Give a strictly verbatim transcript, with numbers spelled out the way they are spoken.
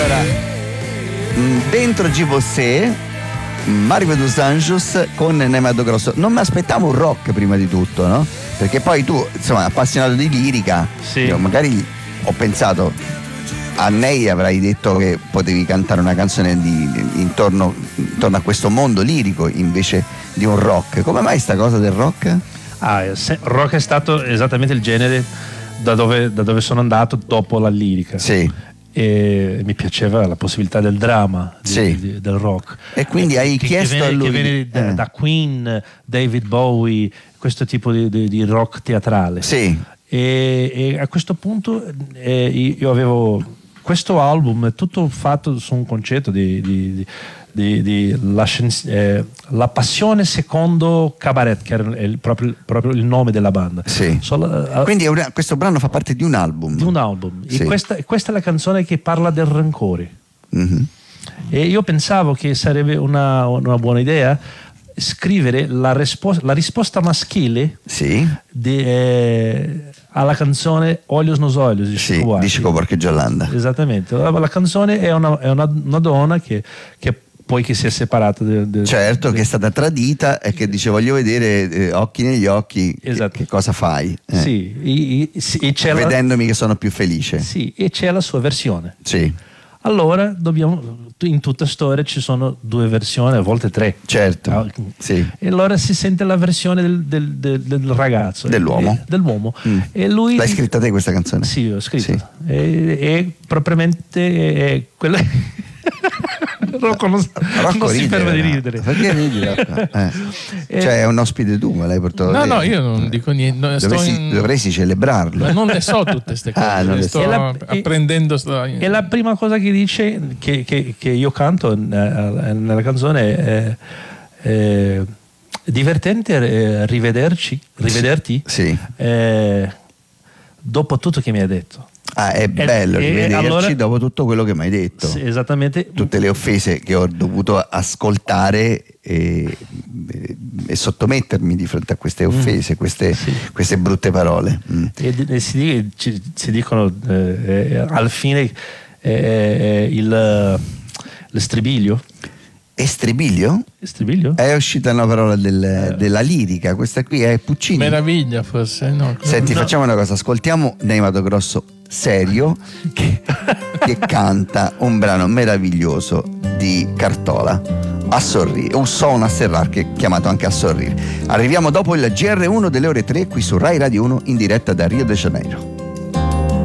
Allora, dentro G V C, Mario dos Anjos con Nemato Grosso. Non mi aspettavo un rock prima di tutto, no? Perché poi tu, insomma, appassionato di lirica, Sì. io magari ho pensato a Ney, avrai detto che potevi cantare una canzone di, di- intorno, intorno a questo mondo lirico invece di un rock. Come mai sta cosa del rock? Ah, se- rock è stato esattamente il genere da dove, da dove sono andato dopo la lirica. Sì. E mi piaceva la possibilità del dramma, di- Sì. di- del rock. E quindi hai che, chiesto che viene, a lui che viene di- da, eh. da Queen, David Bowie, questo tipo di, di- di rock teatrale. Sì. E, e a questo punto eh, io avevo questo album è tutto fatto su un concetto di, di, di, di- di la, scienz- eh, la passione secondo Cabaret, che era il- proprio, proprio il nome della banda. Sì. Solo, eh, Quindi è una- questo brano fa parte di un album. di un album. Sì. E questa, questa è la canzone che parla del rancore. Mhm. E io pensavo che sarebbe una, una buona idea scrivere la, rispo- la risposta maschile Sì. di, eh, alla canzone Olhos nos Olhos di Sì, Chico Buarque. di Chico Buarque Giallanda. Esattamente. La, la canzone è una, è una, una donna che, che poi che si è separata de- de- Certo, de- che è stata tradita e che dice voglio vedere eh, occhi negli occhi che- Esatto. che, cosa fai. eh, Sì, e, e- sì, e c'è la, Vedendomi che sono più felice. sì, e c'è la sua versione. Sì, Allora dobbiamo, in tutta storia ci sono due versioni, a volte tre. certo. Ah, Sì. E allora si sente la versione del, del- del- del ragazzo, Dell'uomo. eh, dell'uomo. Mm. E lui, L'hai scritta te questa canzone? Sì, ho scritto. Sì. E, e propriamente è quella. Rocco non, Rocco non si ride, ferma di no? ridere. Perché ridi, Rocco? Eh. Eh, Cioè è un ospite tu, me l'hai portato No, te. no, io non dico niente. no, sto Dovresti, in- dovresti celebrarlo. Ma non le so tutte queste cose. Ah, non le sto so. E la- apprendendo. sto- E la prima cosa che dice, che, che- che io canto eh, nella canzone è, è divertente eh, rivederci, rivederti Sì. eh, dopo tutto che mi hai detto. Ah, è bello e rivederci allora- dopo tutto quello che mi hai detto. Sì, esattamente. Tutte le offese che ho dovuto ascoltare e, e sottomettermi di fronte a queste offese, queste, Sì. queste brutte parole. Mm. E, e si, di- ci- si dicono eh, eh, alla fine eh, eh, il, lo stribiglio. Estribilio? Stribiglio? È uscita una parola del- della lirica, questa qui è Puccini. Meraviglia, forse. No? Senti, No. facciamo una cosa, ascoltiamo Nemato Grosso serio che, che canta un brano meraviglioso di Cartola, A sorrire, un son a serrar, che è chiamato anche A sorrire. Arriviamo dopo il G R uno delle ore tre qui su Rai Radio uno in diretta da Rio de Janeiro.